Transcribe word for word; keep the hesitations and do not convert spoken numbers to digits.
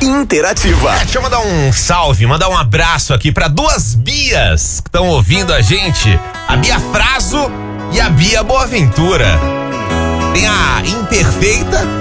interativa. É, deixa eu mandar um salve, mandar um abraço aqui para duas Bias que estão ouvindo a gente. A Bia Fraso e a Bia Boaventura. Tem a Imperfeita